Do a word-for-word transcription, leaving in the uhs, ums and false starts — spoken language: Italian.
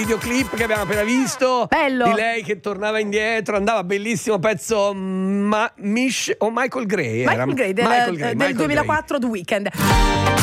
videoclip che abbiamo appena visto. Bello. Di lei che tornava indietro, andava, bellissimo pezzo. Ma Mish o Michael Gray? Michael era? Gray del, Michael Gray, del Michael duemilaquattro Gray. The Weeknd.